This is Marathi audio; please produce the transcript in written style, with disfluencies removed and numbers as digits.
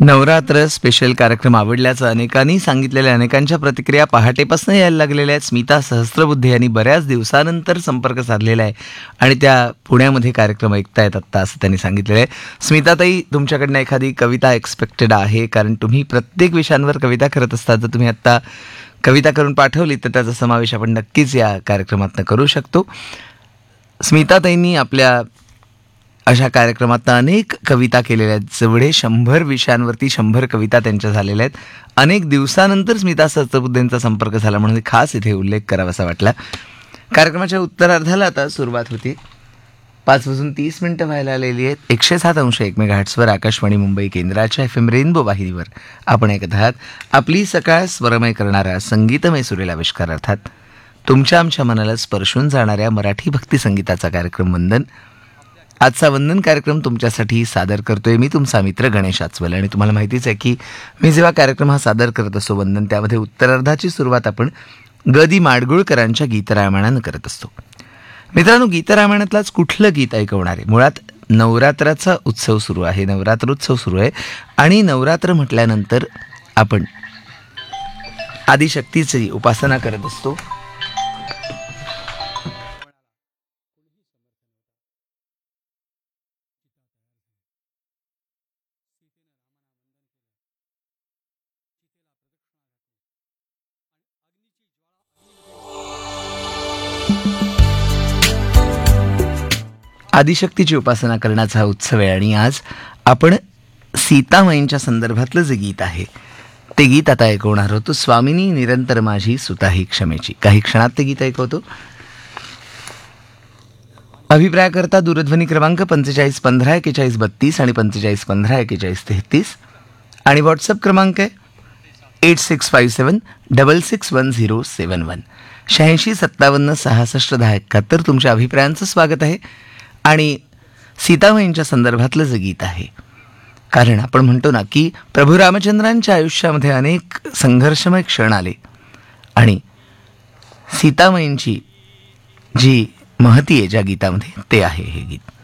नवरात्र स्पेशल कार्यक्रम आवडल्याचं अनेकांनी सांगितलेल्या अनेकांच्या प्रतिक्रिया पहाटेपासून यायला लागलेल्या आहेत. स्मिता सहस्त्रबुद्धे यांनी बऱ्याच दिवसानंतर संपर्क साधलेला आहे आणि त्या पुण्यामध्ये कार्यक्रम ऐकतायत आत्ता असं त्यांनी सांगितलेलं आहे. स्मिताताई, तुमच्याकडनं एखादी कविता एक्सपेक्टेड आहे, कारण तुम्ही प्रत्येक विषयांवर कविता करत असता. जर तुम्ही आत्ता कविता करून पाठवली तर त्याचा समावेश आपण नक्कीच या कार्यक्रमातनं करू शकतो. स्मिताताईंनी आपल्या अशा कार्यक्रमात अनेक कविता केलेल्या आहेत. जेवढे 100 विषयांवरती 100 कविता त्यांच्या झालेल्या आहेत. अनेक दिवसानंतर स्मिता सहस्त्रबुद्धेंचा संपर्क झाला म्हणून खास इथे उल्लेख करावासा वाटला. कार्यक्रमाच्या उत्तरार्धाला आता सुरुवात होती. 5:30 व्हायला आलेली आहेत. 107.1 मेगाहर्ट्झवर आकाशवाणी मुंबई केंद्राच्या FM रेनबो वाहिनीवर आपण ऐकत आहात आपली सकाळ स्वरमय करणारा संगीतमय सुरेल आविष्कार, अर्थात तुमच्या आमच्या मनाला स्पर्शून जाणाऱ्या मराठी भक्ती संगीताचा कार्यक्रम वंदन. आजचा वंदन कार्यक्रम तुमच्यासाठी सादर करतोय मी, तुमचा मित्र गणेश आचवले. आणि तुम्हाला माहितीच आहे की मी जेव्हा कार्यक्रम हा सादर करत असतो वंदन, त्यामध्ये उत्तरार्धाची सुरुवात आपण ग. दि. माडगुळकरांच्या गीतरामायणानं करत असतो. मित्रांनो, गीतरामायणातलाच कुठलं गीत ऐकवणार आहे? मुळात नवरात्राचा उत्सव सुरू आहे, नवरात्रोत्सव सुरू आहे आणि नवरात्र म्हटल्यानंतर आपण आदिशक्तीची उपासना करत असतो. आदिशक्तीची उपासना करण्याचा हा उत्सव आहे आणि आज आपण सीतामाईंच्या संदर्भातलं जे गीत आहे ते गीत आता ऐकवणार होतो. स्वामिनी निरंतर माझी सुताही क्षमेची. काही क्षणात ते गीत ऐकवतो. अभिप्रायाकरता दूरध्वनी क्रमांक 45154132 आणि 45154133 आणि व्हॉट्सअप क्रमांक आहे 8657661071. 8657661071. तुमच्या अभिप्रायांचं स्वागत आहे. आणि सीतामाईंच्या संदर्भातलं जे गीत आहे, कारण आपण म्हणतो ना की प्रभू रामचंद्रांच्या आयुष्यामध्ये अनेक संघर्षमय क्षण आले आणि सीतामाईंची जी महती आहे ज्या गीतामध्ये, ते आहे हे गीत.